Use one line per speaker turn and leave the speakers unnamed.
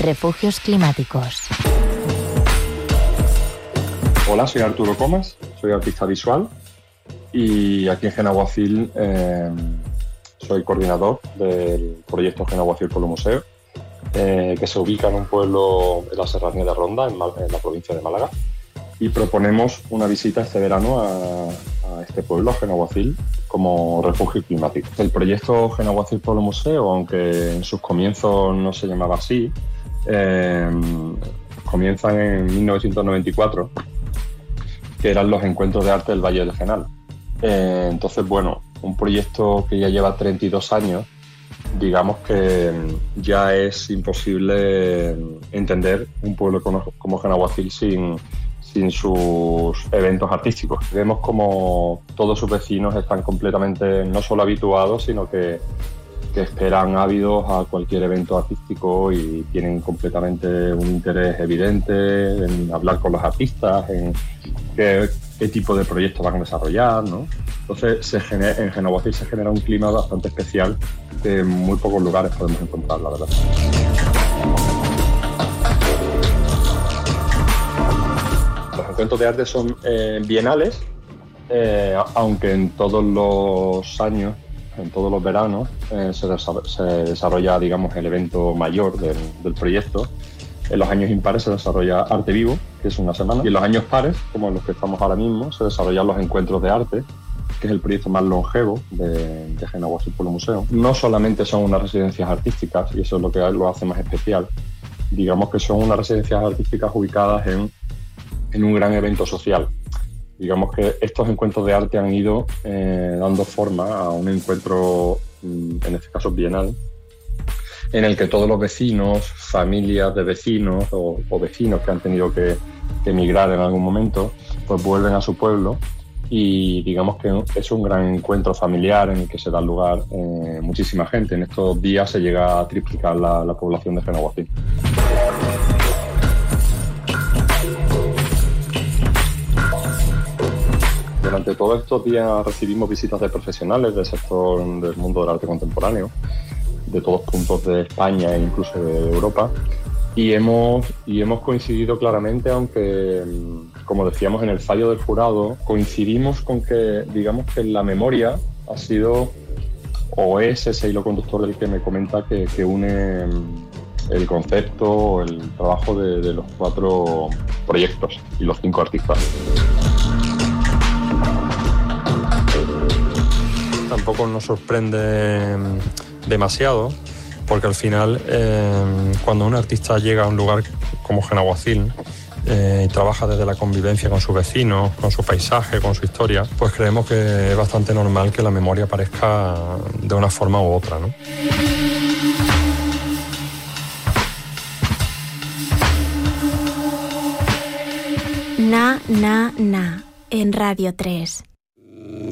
Refugios climáticos.
Hola, soy Arturo Comas, soy artista visual y aquí en Genaguacil soy coordinador del proyecto Genaguacil Pueblo Museo, que se ubica en un pueblo en la Serranía de Ronda, en la provincia de Málaga, y proponemos una visita este verano a este pueblo, a Genaguacil, como refugio climático. El proyecto Genaguacil Pueblo Museo, aunque en sus comienzos no se llamaba así, comienzan en 1994, que eran los encuentros de arte del Valle del Genal. Entonces, bueno, un proyecto que ya lleva 32 años, digamos que ya es imposible entender un pueblo como Genaguacil sin sus eventos artísticos. Vemos como todos sus vecinos están completamente no solo habituados, sino que esperan ávidos a cualquier evento artístico y tienen completamente un interés evidente en hablar con los artistas, en qué tipo de proyectos van a desarrollar, ¿no? Entonces en Genaguacil se genera un clima bastante especial que en muy pocos lugares podemos encontrar, la verdad. Los encuentros de arte son bienales, aunque en todos los años, en todos los veranos, se desarrolla, digamos, el evento mayor del proyecto. En los años impares se desarrolla Arte Vivo, que es una semana, y en los años pares, como en los que estamos ahora mismo, se desarrollan los encuentros de arte, que es el proyecto más longevo de Genaguacil Pueblo Museo. No solamente son unas residencias artísticas, y eso es lo que lo hace más especial, digamos que son unas residencias artísticas ubicadas en un gran evento social. Digamos que estos encuentros de arte han ido dando forma a un encuentro, en este caso bienal, en el que todos los vecinos, familias de vecinos o vecinos que han tenido que emigrar en algún momento, pues vuelven a su pueblo y digamos que es un gran encuentro familiar en el que se da lugar muchísima gente. En estos días se llega a triplicar la población de Genaguacil. Durante todos estos días recibimos visitas de profesionales del sector del mundo del arte contemporáneo, de todos puntos de España e incluso de Europa, y hemos coincidido claramente, aunque, como decíamos en el fallo del jurado, coincidimos con que, digamos que la memoria ha sido, o es ese hilo conductor del que me comenta que une el concepto o el trabajo de los 4 proyectos y los 5 artistas. Tampoco nos sorprende demasiado, porque al final cuando un artista llega a un lugar como Genaguacil y trabaja desde la convivencia con sus vecinos, con su paisaje, con su historia, pues creemos que es bastante normal que la memoria aparezca de una forma u otra, ¿no?
Na, en Radio 3.